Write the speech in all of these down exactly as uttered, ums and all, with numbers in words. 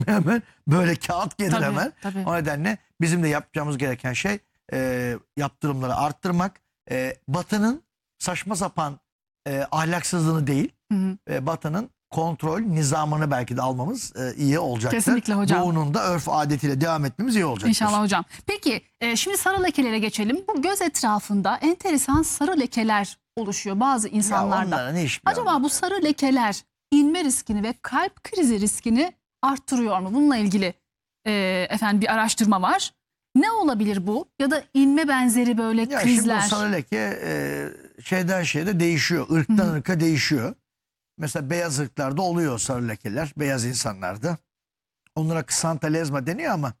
hemen böyle kağıt gelir Tabii, hemen. tabii. O nedenle bizim de yapacağımız gereken şey e, yaptırımları arttırmak. E, Batı'nın saçma sapan e, ahlaksızlığını değil, Hı hı. e, Batı'nın kontrol nizamını belki de almamız e, iyi olacaktır. Kesinlikle hocam. Doğu'nun da örf adetiyle devam etmemiz iyi olacaktır. İnşallah hocam. Peki e, şimdi sarı lekelere geçelim. Bu göz etrafında enteresan sarı lekeler oluşuyor bazı Ya insanlarda. onlara ne iş Acaba bu sarı lekeler inme riskini ve kalp krizi riskini arttırıyor mu? Bununla ilgili e, efendim bir araştırma var. Ne olabilir bu? Ya da inme benzeri böyle Ya krizler. şimdi o sarı leke e, şeyden şeye de değişiyor. Irktan Hı hı. ırka değişiyor. Mesela beyaz ırklarda oluyor sarı lekeler. Beyaz insanlarda. Onlara ksantalezma deniyor ama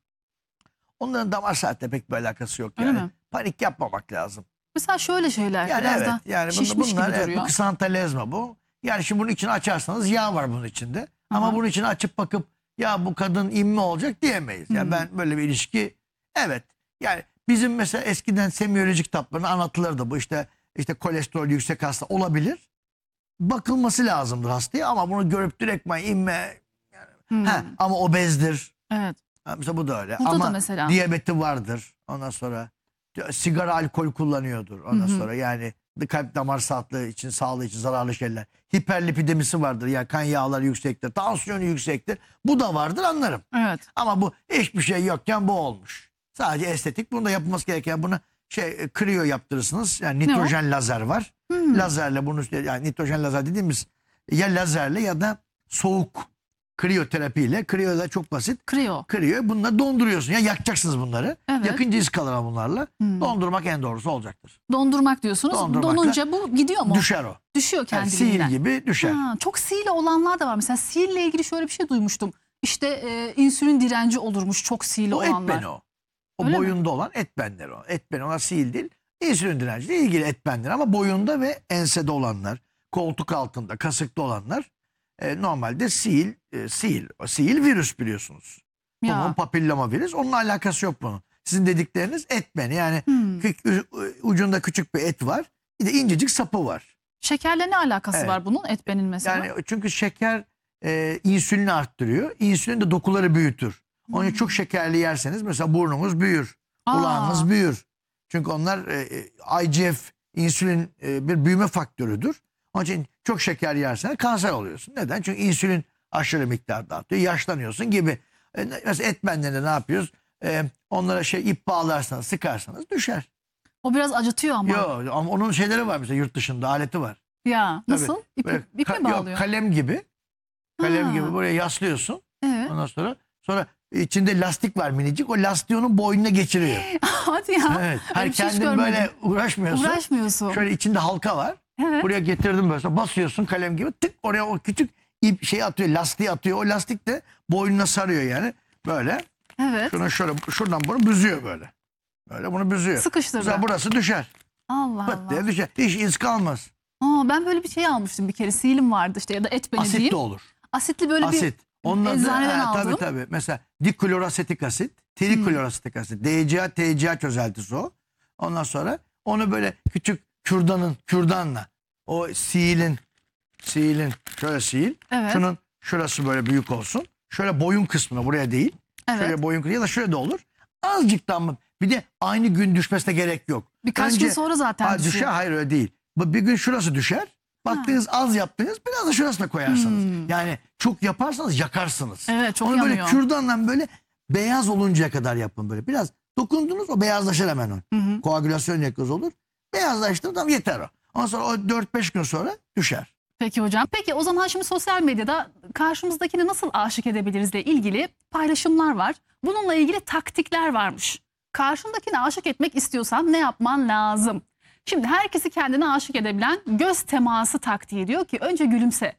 onların damar saatle pek bir alakası yok Öyle yani. mi? Panik yapmamak lazım. Mesela şöyle şeyler Yani biraz evet, da yani şişmiş bunlar gibi evet, duruyor. bu ksantalezma bu. Yani şimdi bunun içini açarsanız yağ var bunun içinde. Ama Aha. bunun içini açıp bakıp ya bu kadın inme olacak diyemeyiz. Yani Hmm. ben böyle bir ilişki evet. Yani bizim mesela eskiden semiyolojik kitaplarında anlatılırdı bu işte işte kolesterol yüksek hasta olabilir. Bakılması lazımdır hastaya ama bunu görüp direktman inme Hmm. ha, ama obezdir. Evet. Ha, mesela bu da öyle. Burada ama da mesela. diyabeti vardır. Ondan sonra sigara, alkol kullanıyordur. Ondan Hı hı. sonra yani kalp damar sağlığı için, sağlığı için zararlı şeyler. Hiperlipidemisi vardır. Yani kan yağları yüksektir. Tansiyonu yüksektir. Bu da vardır, anlarım. Evet. Ama bu hiçbir şey yokken bu olmuş. Sadece estetik. Bunda yapılması gereken buna şey kriyo yaptırırsınız. Yani Ne o? nitrojen lazer var. Hmm. Lazerle bunu yani nitrojen lazer dediğimiz ya lazerle ya da soğuk kriyoterapiyle. Kriyo da çok basit. Kriyo. Kriyo. Bunları donduruyorsun. Ya yakacaksınız bunları. Evet. Yakınca iz kalır ama bunlarla. Hmm. Dondurmak en doğrusu olacaktır. Dondurmak diyorsunuz. Dondurmakla Donunca bu gidiyor mu? Düşer o. Düşüyor Yani kendiliğinden. sil gibi düşer. Ha, çok sihirli olanlar da var. Mesela sihirle ilgili şöyle bir şey duymuştum. İşte e, insülin direnci olurmuş çok sihirli O et olanlar. beni o. O Öyle mi? boyunda olan et benleri o. Et beni ona sil değil. İnsülin direnciyle ilgili et benleri ama boyunda ve ensede olanlar, koltuk altında, kasıkta olanlar e, normalde sil, e, sil, sil virüs biliyorsunuz. Ya. Onun papilloma virüs. Onunla alakası yok bunun. Sizin dedikleriniz et beni. Yani Hmm. kü- ucunda küçük bir et var. Bir de incecik sapı var. Şekerle ne alakası Evet. var bunun etbenin mesela? Yani çünkü şeker e, insülini arttırıyor. İnsülin de dokuları büyütür. Onun için çok şekerli yerseniz mesela burnunuz büyür. Aa. Kulağınız büyür. Çünkü onlar e, I G F insülin e, bir büyüme faktörüdür. Onun için çok şeker yersen kanser oluyorsun. Neden? Çünkü insülin aşırı miktarda artıyor. Yaşlanıyorsun gibi. E, mesela et benlerinde ne yapıyoruz? E, onlara şey ip bağlarsanız, sıkarsanız düşer. O biraz acıtıyor ama. Yok ama onun şeyleri var mesela yurt dışında aleti var. Ya nasıl? Tabii. İp, Böyle ip ka- mi yok, bağlıyor? kalem gibi. Kalem Ha. gibi buraya yaslıyorsun. Evet. Ondan sonra sonra içinde lastik var minicik. O lastiği onun boynuna geçiriyor. Hadi ya. Evet. Öyle Hani bir şey hiç kendin görmedim. böyle uğraşmıyorsun. Uğraşmıyorsun. Şöyle içinde halka var. Evet. Buraya getirdim böyle. Basıyorsun kalem gibi. Tık oraya o küçük ip şey atıyor. Lastiği atıyor. O lastik de boynuna sarıyor yani. Böyle. Evet. Şunu şöyle şuradan bunu büzüyor böyle. Böyle bunu büzüyor. Sıkıştırdı. Mesela burası düşer. Allah Pıt diye Allah. düşer. Hiç iz kalmaz. Aa, ben böyle bir şey almıştım bir kere. Sihilim vardı işte ya da et beni Asit diyeyim. de olur. Asitli böyle Asit. Onun bir adı eczaneden he, aldım. tabii tabii. Mesela dikloroasetik asit, trikloroasetik asit, D C A, T C A çözeltisi o. Ondan sonra onu böyle küçük kürdanın kürdanla o siilin siilin şöyle siil. Evet. Şunun şurası böyle büyük olsun. Şöyle boyun kısmına buraya değil. Evet. Şöyle boyun kısmına ya da şöyle de olur. Azıcıktan mı? Bir de aynı gün düşmesine gerek yok. Birkaç gün sonra zaten ha, düşüyor. düşer. Hayır öyle değil. Bu bir gün şurası düşer. Baktınız az yaptınız biraz da şurasına koyarsınız. Hmm. Yani çok yaparsanız yakarsınız. Evet, çok Onu yanıyor. böyle kürdanla böyle beyaz oluncaya kadar yapın böyle. Biraz dokundunuz o beyazlaşır hemen o. Hı hı. Koagülasyon yakız olur. Beyazlaştı tam yeter o. Ondan sonra o dört beş gün sonra düşer. Peki hocam. Peki o zaman şimdi sosyal medyada karşımızdakini nasıl aşık edebilirizle ilgili paylaşımlar var. Bununla ilgili taktikler varmış. Karşındakini aşık etmek istiyorsan ne yapman lazım? Şimdi herkesi kendine aşık edebilen göz teması taktiği diyor ki önce gülümse.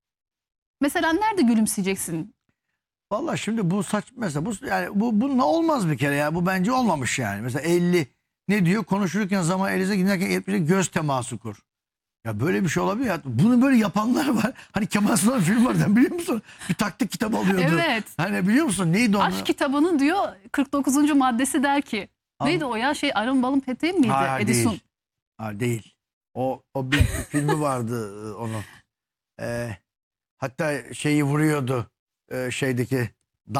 Mesela nerede gülümseyeceksin? Vallahi şimdi bu saç mesela bu yani bu bununla olmaz bir kere ya. Bu bence olmamış yani. Mesela elli ne diyor? Konuşurken zaman elinize giderken yetmişe göz teması kur. Ya böyle bir şey olabilir ya. Bunu böyle yapanlar var. Hani Kemal Sunal film vardı biliyor musun? Bir taktik kitabı alıyordu. Evet. Hani biliyor musun? Neydi onu? Aşk kitabının diyor kırk dokuzuncu maddesi der ki. An- Neydi o ya şey arın balın peteği miydi? Hayır, Edison. değil. Ha, değil. O, o bir filmi vardı onun. Ee, hatta şeyi vuruyordu. Ee, şeydeki